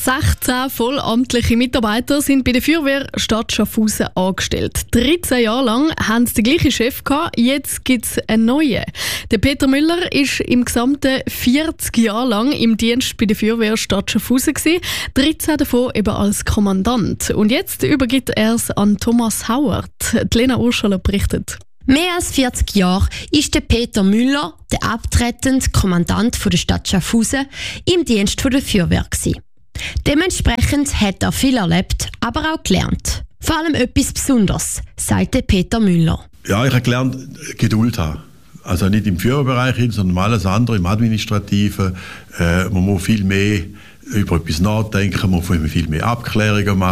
16 vollamtliche Mitarbeiter sind bei der Feuerwehr Stadt Schaffhausen angestellt. 13 Jahre lang haben sie den gleichen Chef gehabt, jetzt gibt es einen neuen. Der Peter Müller ist im gesamten 40 Jahre lang im Dienst bei der Feuerwehr Stadt Schaffhausen gewesen, 13 davon eben als Kommandant. Und jetzt übergibt er es an Thomas Hauert. Die Lena Urschaler berichtet. Mehr als 40 Jahre ist der Peter Müller, der abtretende Kommandant der Stadt Schaffhausen, im Dienst der Feuerwehr gewesen. Dementsprechend hat er viel erlebt, aber auch gelernt. Vor allem etwas Besonderes, sagte Peter Müller. Ja, ich habe gelernt, Geduld haben. Also nicht im Feuerwehrbereich, sondern alles andere, im Administrativen. Man muss viel mehr über etwas nachdenken, man muss viel mehr Abklärungen machen.